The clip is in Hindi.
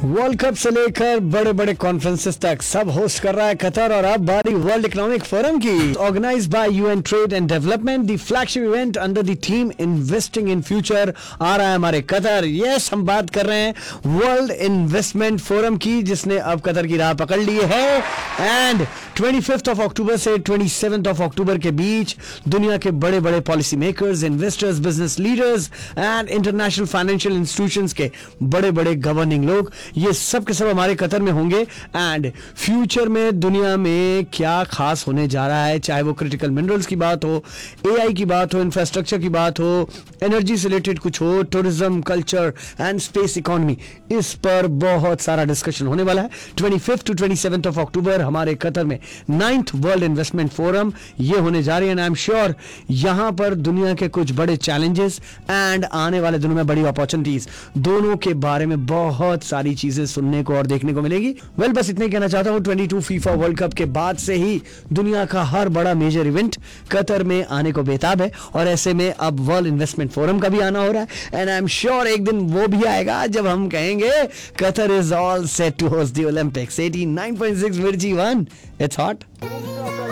वर्ल्ड कप से लेकर बड़े बड़े कॉन्फ्रेंसेस तक सब होस्ट कर रहा है कतर। और अब बारी वर्ल्ड इकोनॉमिक फोरम की। Organise by UN trade and development, the flagship event under the theme investing in future आ रहा है हमारे कतर। यस, हम बात कर रहे हैं वर्ल्ड इन्वेस्टमेंट फोरम की, जिसने अब कतर की राह पकड़ ली है। एंड 25 अक्टूबर से 27 अक्टूबर के बीच दुनिया के बड़े बड़े policy makers, investors, business leaders and international financial institutions के बड़े बड़े गवर्निंग लोग, ये सब के सब हमारे कतर में होंगे। एंड फ्यूचर में दुनिया में क्या खास होने जा रहा है, चाहे वो क्रिटिकल मिनरल्स की बात हो, एआई की बात हो, इंफ्रास्ट्रक्चर की बात हो, एनर्जी से रिलेटेड कुछ हो, tourism, culture and space economy, इस पर बहुत सारा डिस्कशन होने वाला है। 25 to 27 अक्टूबर हमारे कतर में 9th वर्ल्ड इन्वेस्टमेंट फोरम ये होने जा रही है। आई एम श्योर यहां पर दुनिया के कुछ बड़े चैलेंजेस एंड आने वाले दिनों में बड़ी अपॉर्चुनिटीज, दोनों के बारे में बहुत सारी चीजें सुनने को और देखने को मिलेगी। वेल, बस इतने कहना चाहता हूं। 22 फीफा वर्ल्ड कप के बाद से ही दुनिया का हर बड़ा मेजर इवेंट कतर में आने को बेताब है, और ऐसे में अब वर्ल्ड इन्वेस्टमेंट फोरम का भी आना हो रहा है। एंड आई एम श्योर एक दिन वो भी आएगा जब हम कहेंगे Qatar is all set to host the Olympics. 89.6 मिर्ची 1, इट्स हॉट।